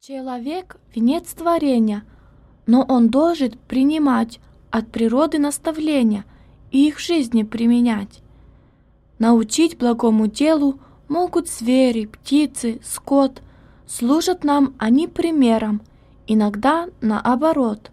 Человек– венец творения, но он должен принимать от природы наставления и их в жизни применять. Научить благому делу могут звери, птицы, скот. Служат нам они примером, иногда наоборот.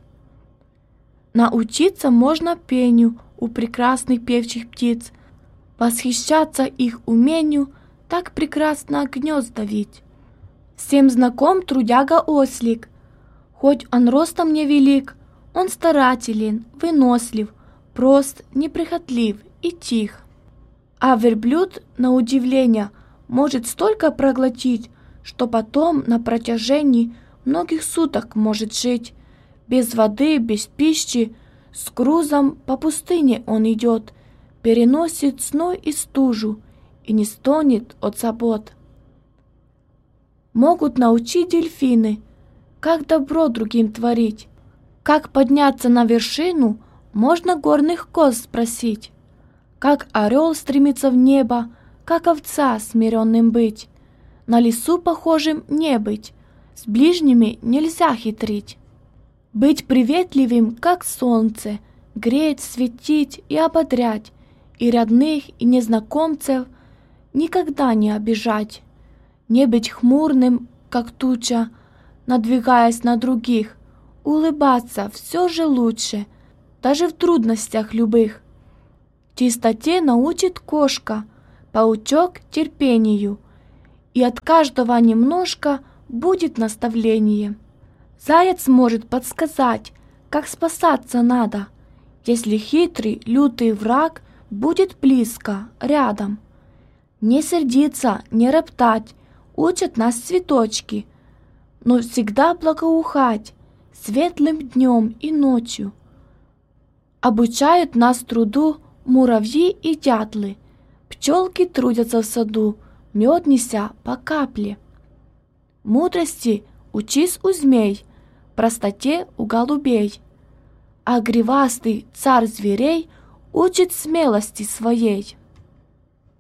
Научиться можно пению у прекрасных певчих птиц, восхищаться их умению так прекрасно гнезда вить. Всем знаком трудяга-ослик, хоть он ростом невелик, он старателен, вынослив, прост, неприхотлив и тих. А верблюд, на удивление, может столько проглотить, что потом на протяжении многих суток может жить. Без воды, без пищи, с грузом по пустыне он идет, переносит сной и стужу и не стонет от забот. Могут научить дельфины, как добро другим творить. Как подняться на вершину, можно горных коз спросить. Как орел стремится в небо, как овца смиренным быть. На лису похожим не быть, с ближними нельзя хитрить. Быть приветливым, как солнце, греть, светить и ободрять, и родных, и незнакомцев никогда не обижать. Не быть хмурным, как туча, надвигаясь на других, улыбаться все же лучше, даже в трудностях любых. Чистоте научит кошка, паучок терпению, и от каждого немножко будет наставление. Заяц может подсказать, как спасаться надо, если хитрый, лютый враг будет близко, рядом. Не сердиться, не роптать, учат нас цветочки, но всегда благоухать светлым днем и ночью. Обучают нас труду муравьи и дятлы, пчелки трудятся в саду, мед неся по капле. Мудрости учись у змей, простоте у голубей, а гривастый царь зверей учит смелости своей.